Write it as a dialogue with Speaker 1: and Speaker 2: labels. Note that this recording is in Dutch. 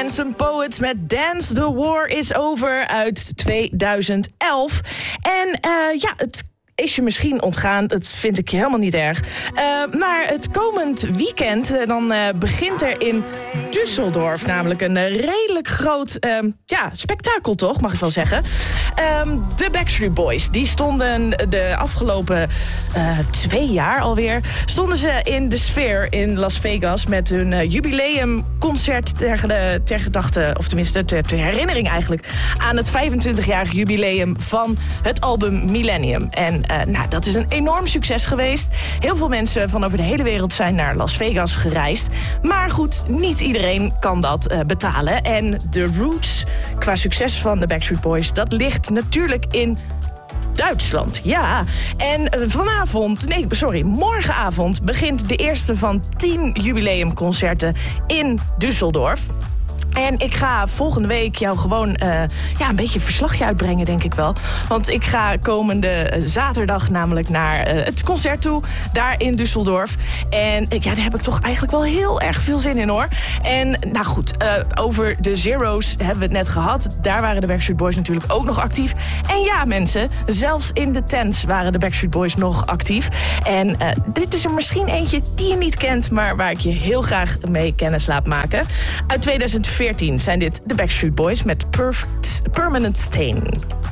Speaker 1: Handsome Poets met Dance the War is Over uit 2011. En het is je misschien ontgaan, dat vind ik helemaal niet erg. Maar het komend weekend, dan begint er in Düsseldorf namelijk een redelijk groot spektakel, toch, mag ik wel zeggen. De Backstreet Boys, die stonden de afgelopen 2 jaar alweer, stonden ze in de Sphere in Las Vegas met hun jubileumconcert ter gedachte, of tenminste ter herinnering eigenlijk, aan het 25-jarig jubileum van het album Millennium. En dat is een enorm succes geweest. Heel veel mensen van over de hele wereld zijn naar Las Vegas gereisd. Maar goed, niet iedereen kan dat betalen. En de roots qua succes van de Backstreet Boys, dat ligt natuurlijk in Duitsland, ja. En morgenavond begint de eerste van 10 jubileumconcerten in Düsseldorf. En ik ga volgende week jou gewoon een beetje een verslagje uitbrengen, denk ik wel. Want ik ga komende zaterdag namelijk naar het concert toe, daar in Düsseldorf. En daar heb ik toch eigenlijk wel heel erg veel zin in, hoor. En nou goed, over de Zero's hebben we het net gehad. Daar waren de Backstreet Boys natuurlijk ook nog actief. En ja, mensen, zelfs in de tents waren de Backstreet Boys nog actief. En dit is er misschien eentje die je niet kent, maar waar ik je heel graag mee kennis laat maken. Uit 2014 zijn dit de Backstreet Boys met Permanent Stain.